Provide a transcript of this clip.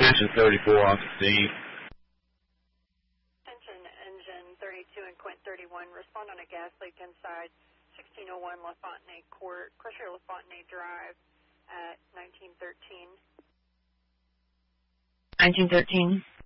Attention 34 off the scene. Attention engine 32 and Quint 31. Respond on a gas leak inside 1601 LaFontaine Court, Crusher LaFontaine Drive at 1913. 1913.